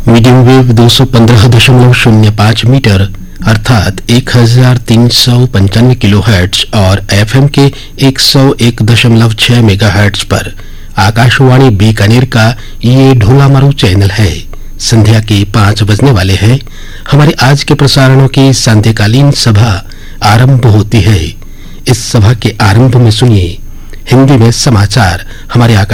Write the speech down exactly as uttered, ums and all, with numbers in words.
Medium wave दो सौ पंद्रह दशमलव शून्य पाँच मीटर अर्थात एक हजार तीन सौ पंचानवे किलो हर्ट्ज और एफएम के एक सौ एक दशमलव छह मेगा हर्ट्ज पर आकाशवाणी बीकानेर का ये ढोला मारू चैनल है। संध्या के पांच बजने वाले हैं। हमारे आज के प्रसारणों की सांध्यकालीन सभा आरंभ होती है। इस सभा के आरंभ में सुनिए हिंदी में समाचार। हमारे आकाश